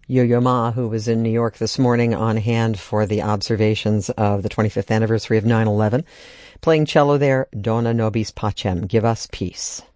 Yo-Yo Ma, who was in New York this morning on hand for the observations of the 25th anniversary of 9/11. Playing cello there, Dona Nobis Pacem, Give Us Peace.